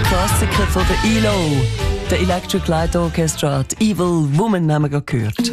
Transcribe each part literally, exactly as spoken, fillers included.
Klassiker von der E L O, der Electric Light Orchestra, die Evil Woman haben wir gerade gehört.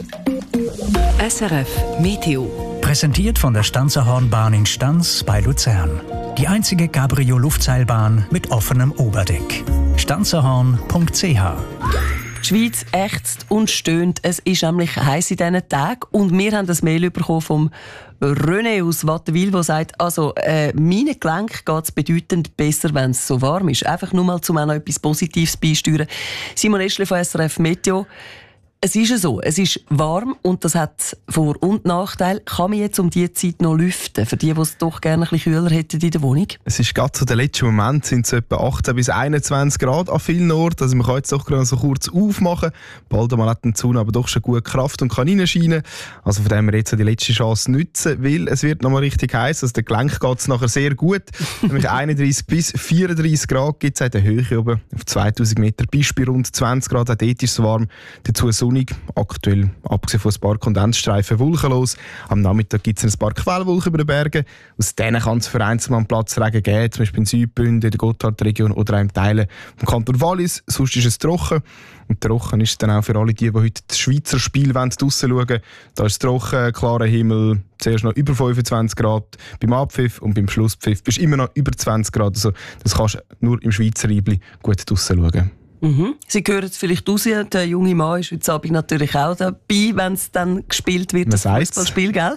S R F Meteo. Präsentiert von der Stanzerhornbahn in Stanz bei Luzern. Die einzige Cabrio-Luftseilbahn mit offenem Oberdeck. stanzerhorn punkt c h. Die Schweiz ächzt und stöhnt. Es ist nämlich heiß in diesen Tagen. Und wir haben das Mail bekommen vom René aus Wattenwil, der sagt, also, äh, meinen Gelenken geht es bedeutend besser, wenn es so warm ist. Einfach nur mal, um auch noch etwas Positives beisteuern. Simon Eschle von S R F Meteo. Es ist ja so, es ist warm und das hat Vor- und Nachteile. Kann man jetzt um diese Zeit noch lüften, für die, die es doch gerne ein bisschen kühler hätten in der Wohnung? Es ist gerade so der letzte Moment, sind es etwa achtzehn bis einundzwanzig Grad an vielen Orten. Also man kann jetzt doch gerade so kurz aufmachen. Bald einmal hat die Sonne aber doch schon gut Kraft und kann reinscheinen. Also von dem wir jetzt die letzte Chance nutzen, weil es wird noch mal richtig heiß. Also der Gelenk geht es nachher sehr gut. Nämlich einunddreißig bis vierunddreißig Grad gibt es in der Höhe oben auf zweitausend Meter bis bei rund zwanzig Grad. Auch dort ist es warm. Dazu sonnig, aktuell abgesehen von ein paar Kondensstreifen wolkenlos. Am Nachmittag gibt es ein paar Quellwolken über den Bergen. Aus denen kann es vereinzelt mal einen Platz Regen geben, zum Beispiel in Südbünden, in der Gotthardregion oder auch in Teilen vom Kanton Wallis. Sonst ist es trocken. Und trocken ist es dann auch für alle, die, die heute das Schweizer Spiel draussen schauen. Da ist es trocken, klarer Himmel, zuerst noch über fünfundzwanzig Grad beim Abpfiff und beim Schlusspfiff bist du immer noch über zwanzig Grad. Also das kannst du nur im Schweizer Reibli gut draussen schauen. Mhm. Sie hören es vielleicht raus, der junge Mann ist heute Abend natürlich auch dabei, wenn es dann gespielt wird, Was das heisst's? Fußballspiel, gell?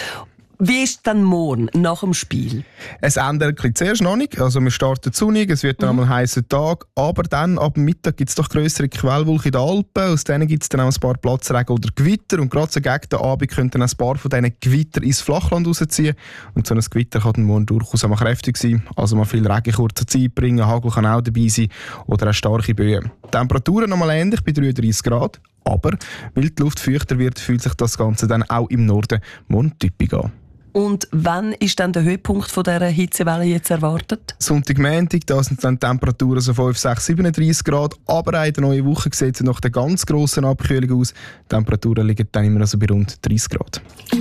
Wie ist es dann morgen, nach dem Spiel? Es ändert sich zuerst noch nicht. Also wir starten sonnig, es wird dann mhm. einmal ein heißer Tag, aber dann ab Mittag gibt es doch grössere Quellwolken in den Alpen. Aus denen gibt es dann auch ein paar Platzregen oder Gewitter und gerade so gegen den Abend könnten ein paar von diesen Gewitter ins Flachland rausziehen. Und so ein Gewitter kann dann morgen durchaus auch mal kräftig sein. Also mal viel Regen kurzer Zeit bringen, Hagel kann auch dabei sein oder auch starke Böen. Die Temperaturen nochmal ähnlich bei dreiunddreißig Grad, aber weil die Luft feuchter wird, fühlt sich das Ganze dann auch im Norden morgen typisch an. Und wann ist dann der Höhepunkt von dieser Hitzewelle jetzt erwartet? Sonntag, Montag, da sind dann die Temperaturen so fünf, sechs, siebenunddreißig Grad. Aber auch in der neuen Woche sieht es nach der ganz grossen Abkühlung aus. Die Temperaturen liegen dann immer noch so bei rund dreißig Grad.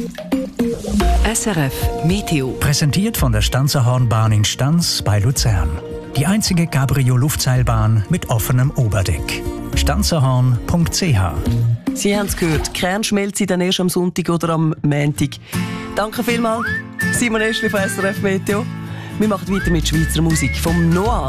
S R F Meteo. Präsentiert von der Stanzerhornbahn in Stanz bei Luzern. Die einzige Cabrio-Luftseilbahn mit offenem Oberdeck. stanzerhorn punkt c h. Sie haben es gehört, Kernschmelze dann erst am Sonntag oder am Montag. Danke vielmals, Simon Eschli von S R F Meteo. Wir machen weiter mit Schweizer Musik vom Noah.